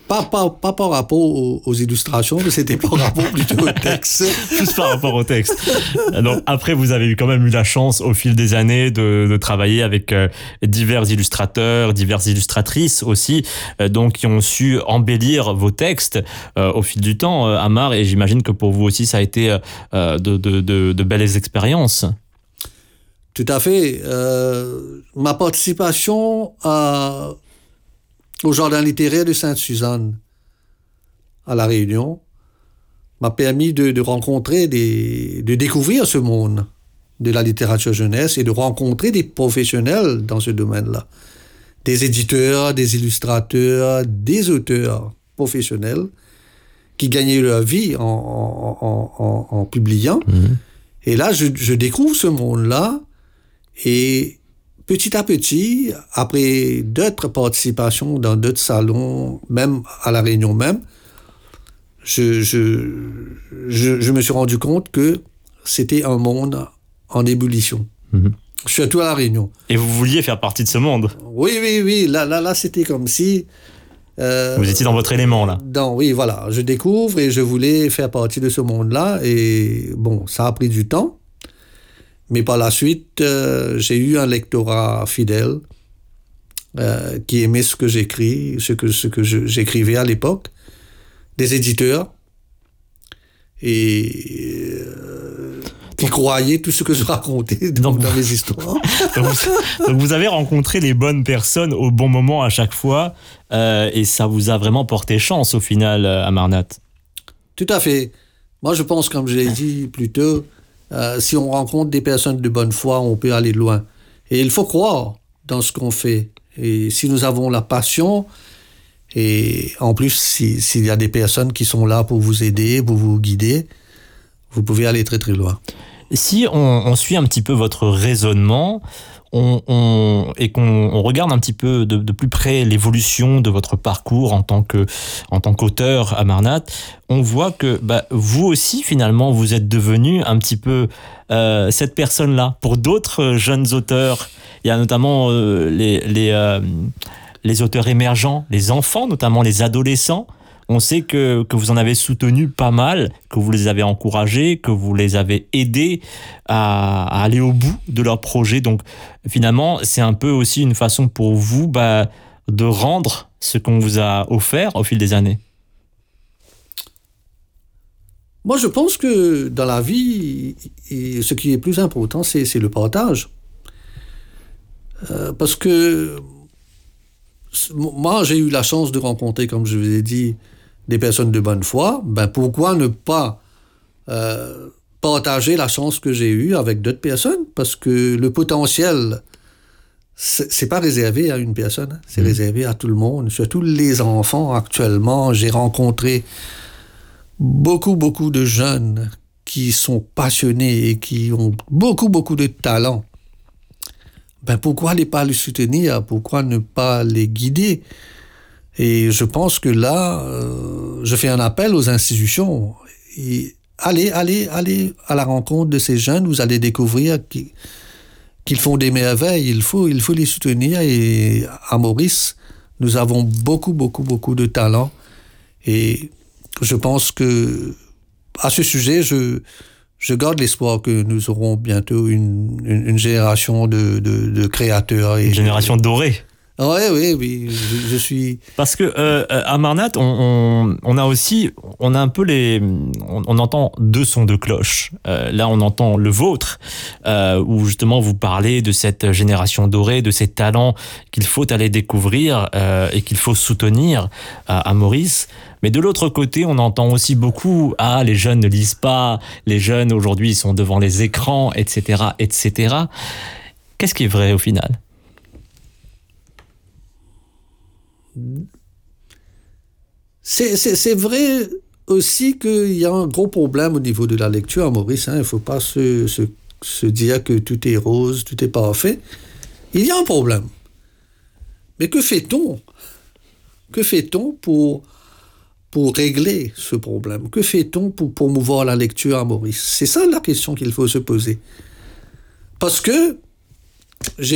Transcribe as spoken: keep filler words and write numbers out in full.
Pas, pas, pas par rapport aux, aux illustrations, mais c'était par rapport plutôt au texte. Plus par rapport au texte. Donc, après, vous avez eu quand même eu la chance, au fil des années, de, de travailler avec euh, divers illustrateurs, diverses illustratrices aussi, euh, donc qui ont su embellir vos textes euh, au fil du temps, euh, Amar, et j'imagine que pour vous aussi, ça a été euh, de, de, de, de belles expériences. Tout à fait. Euh, ma participation à... au Jardin littéraire de Sainte-Suzanne, à La Réunion, m'a permis de, de rencontrer, des, de découvrir ce monde de la littérature jeunesse et de rencontrer des professionnels dans ce domaine-là. Des éditeurs, des illustrateurs, des auteurs professionnels qui gagnaient leur vie en, en, en, en, en publiant. Mmh. Et là, je, je découvre ce monde-là et... petit à petit, après d'autres participations dans d'autres salons, même à La Réunion même, je, je, je, je me suis rendu compte que c'était un monde en ébullition. Mmh. Surtout à La Réunion. Et vous vouliez faire partie de ce monde? Oui, oui, oui. Là, là, là c'était comme si... Euh, vous étiez dans votre élément, là. Dans, oui, voilà. Je découvre et je voulais faire partie de ce monde-là. Et bon, ça a pris du temps. Mais par la suite, euh, j'ai eu un lectorat fidèle euh, qui aimait ce que j'écris, ce que, ce que je, j'écrivais à l'époque, des éditeurs, et euh, qui croyaient tout ce que je racontais dans, donc, dans mes histoires. donc, vous, donc vous avez rencontré les bonnes personnes au bon moment à chaque fois, euh, et ça vous a vraiment porté chance au final, Amarnath. Tout à fait. Moi, je pense, comme je l'ai dit plus tôt, Euh, si on rencontre des personnes de bonne foi, on peut aller loin. Et il faut croire dans ce qu'on fait. Et si nous avons la passion, et en plus, si, s'il y a des personnes qui sont là pour vous aider, pour vous guider, vous pouvez aller très très loin. Si on, on suit un petit peu votre raisonnement, on, on, et qu'on on regarde un petit peu de, de plus près l'évolution de votre parcours en tant que, en tant qu'auteur, Amarnath, on voit que bah, vous aussi, finalement, vous êtes devenu un petit peu euh, cette personne-là. Pour d'autres jeunes auteurs, il y a notamment euh, les, les, euh, les auteurs émergents, les enfants, notamment les adolescents. On sait que, que vous en avez soutenu pas mal, que vous les avez encouragés, que vous les avez aidés à, à aller au bout de leur projet. Donc, finalement, c'est un peu aussi une façon pour vous bah, de rendre ce qu'on vous a offert au fil des années. Moi, je pense que dans la vie, ce qui est plus important, c'est, c'est le partage. Euh, parce que moi, j'ai eu la chance de rencontrer, comme je vous ai dit, des personnes de bonne foi. Ben, pourquoi ne pas euh, partager la chance que j'ai eue avec d'autres personnes? Parce que le potentiel, c'est, c'est pas réservé à une personne, c'est mmh. réservé à tout le monde, surtout les enfants. Actuellement, j'ai rencontré beaucoup, beaucoup de jeunes qui sont passionnés et qui ont beaucoup, beaucoup de talent. Ben, pourquoi ne pas les soutenir? Pourquoi ne pas les guider? Et je pense que là, euh, je fais un appel aux institutions. Et allez, allez, allez à la rencontre de ces jeunes. Vous allez découvrir qu'ils, qu'ils font des merveilles. Il faut, il faut les soutenir. Et à Maurice, nous avons beaucoup, beaucoup, beaucoup de talent. Et je pense que à ce sujet, je... Je garde l'espoir que nous aurons bientôt une, une, une génération de, de, de créateurs. Et une génération de... dorée. Oui, oui, oui, je, je suis... Parce que euh, Amarnath, on, on, on a aussi, on a un peu les... On, on entend deux sons de cloche. Euh, là, on entend le vôtre, euh, où justement vous parlez de cette génération dorée, de ces talents qu'il faut aller découvrir euh, et qu'il faut soutenir à, à Maurice. Mais de l'autre côté, on entend aussi beaucoup « Ah, les jeunes ne lisent pas, les jeunes aujourd'hui ils sont devant les écrans, et cetera, et cetera » Qu'est-ce qui est vrai au final? C'est, c'est, c'est vrai aussi qu'il y a un gros problème au niveau de la lecture à Maurice. Hein. Il ne faut pas se, se, se dire que tout est rose, tout est parfait. Il y a un problème. Mais que fait-on? Que fait-on pour... pour régler ce problème? Que fait-on pour promouvoir la lecture à Maurice? C'est ça la question qu'il faut se poser. Parce que j'ai